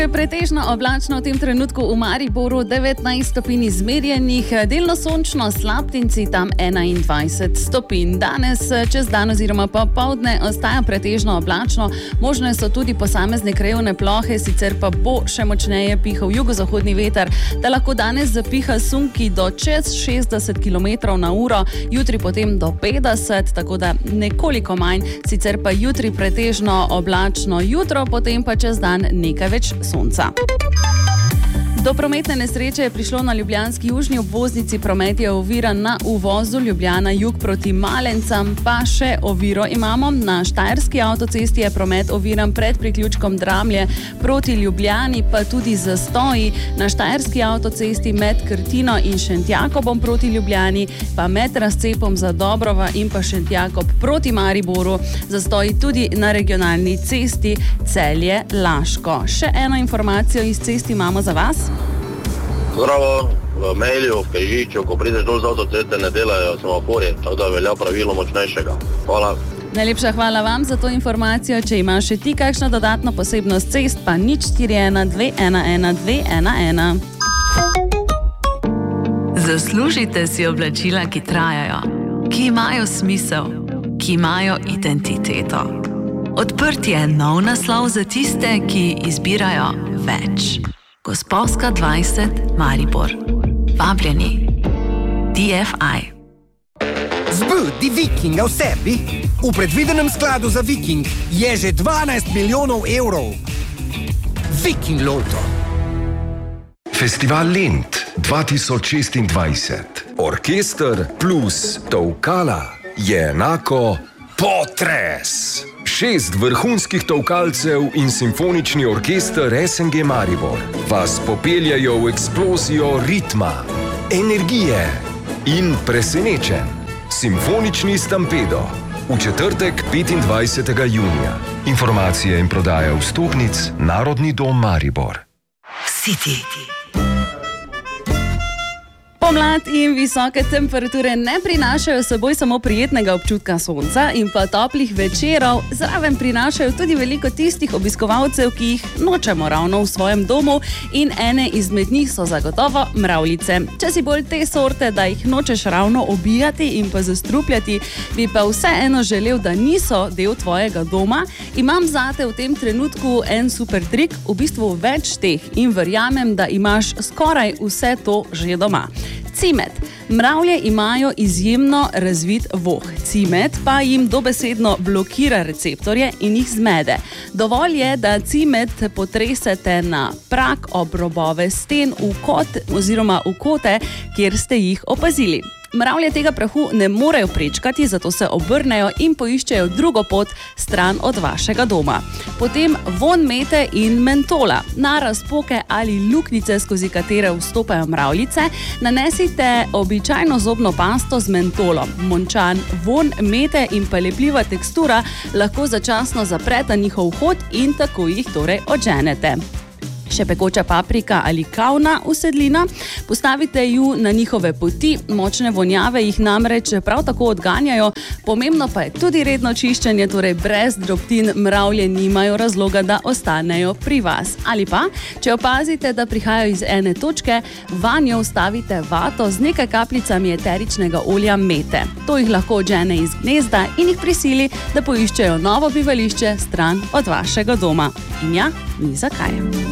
Pretežno oblačno v tem trenutku v Mariboru, 19 stopinj izmerjenih, delno sončno, Slaptinci tam 21 stopinj. Danes čez dan oziroma popoldne ostaja pretežno oblačno, možne so tudi posamezne krajevne plohe, sicer pa bo še močneje pihal jugozahodni veter, da lahko danes zapiha sunki do čez 60 km/h, jutri potem do 50, tako da nekoliko manj, sicer pa jutri pretežno oblačno jutro, potem pa čez dan nekaj več sonca. Do prometne nesreče je prišlo na ljubljanski južni obvoznici, promet je oviran na uvozu Ljubljana jug proti Malencam, pa še oviro imamo. Na Štajerski avtocesti je promet oviran pred priključkom Dramlje proti Ljubljani, pa tudi zastoji na Štajerski avtocesti med Krtino in Šentjakobom proti Ljubljani, pa med razcepom za Dobrova in pa Šentjakob proti Mariboru, zastoji tudi na regionalni cesti Celje-Laško. Še eno informacijo iz cesti imamo za vas. Zdravo, v Melju, v Križiču, ko prideš dol z avtoceste, ne delajo semaforji, tako da velja pravilo močnejšega. Hvala. Najlepša hvala vam za to informacijo. Če imaš še ti kakšno dodatno posebnost cest, pa 041 211 211. Zaslužite si oblačila, ki trajajo, ki imajo smisel, ki imajo identiteto. Odprt je nov naslov za tiste, ki izbirajo več. Gosposka 20 Maribor. Vabljeni. DFI. Zbudi Vikinga v sebi. V predvidenem skladu za Viking je že 12 milijonov evrov. Viking Loto. Festival Lent 2026. Orkester plus tolkala je enako potres. 6 vrhunskih tolkalcev in simfonični orkester SNG Maribor vas popeljajo v eksplozijo ritma, energije in presenečenj. Simfonični Stampedo v četrtek 25. junija. Informacije in prodaja vstopnic Narodni dom Maribor. City. Pomlad in visoke temperature ne prinašajo seboj samo prijetnega občutka sonca in pa toplih večerov, zraven prinašajo tudi veliko tistih obiskovalcev, ki jih nočemo ravno v svojem domu, in ene izmed njih so zagotovo mravljice. Če si bolj te sorte, da jih nočeš ravno obijati in pa zastrupljati, bi pa vseeno želel, da niso del tvojega doma, imam zate v tem trenutku en super trik, v bistvu več teh, in verjamem, da imaš skoraj vse to že doma. Cimet. Mravlje imajo izjemno razvit voh. Cimet pa jim dobesedno blokira receptorje in jih zmede. Dovolj je, da cimet potresete na prag, ob robove sten, v kot oziroma v kote, kjer ste jih opazili. Mravlje tega prahu ne morejo prečkati, zato se obrnejo in poiščejo drugo pot stran od vašega doma. Potem vonj mete in mentola. Na razpoke ali luknjice, skozi katere vstopajo mravljice, nanesite običajno zobno pasto z mentolom. Mončan vonj mete in pa lepljiva tekstura lahko začasno zapreta njihov hod in tako jih torej odženete. Še pekoča paprika ali kavna usedlina, postavite ju na njihove poti, močne vonjave jih namreč prav tako odganjajo, pomembno pa je tudi redno čiščenje, torej brez drobtin mravlje nimajo razloga, da ostanejo pri vas. Ali pa, če opazite, da prihajajo iz ene točke, vanjo vstavite vato z nekaj kapljicami eteričnega olja mete. To jih lahko odžene iz gnezda in jih prisili, da poiščejo novo bivališče stran od vašega doma. In ja, ni zakaj.